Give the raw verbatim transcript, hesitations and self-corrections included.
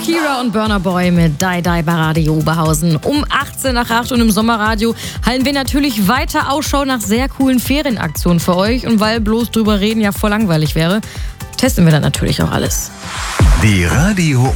Shakira und Burna Boy mit Die Die bei Radio Oberhausen. Um achtzehn nach acht und im Sommerradio halten wir natürlich weiter Ausschau nach sehr coolen Ferienaktionen für euch. Und weil bloß drüber reden ja voll langweilig wäre, testen wir dann natürlich auch alles. Die Radio